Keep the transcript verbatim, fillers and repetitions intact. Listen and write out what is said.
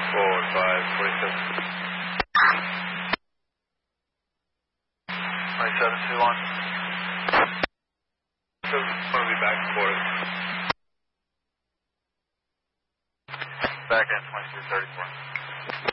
Forward five, forty-seven. twenty-seven, two one. So, I'm going to be back and forth. Back in twenty-two thirty-four.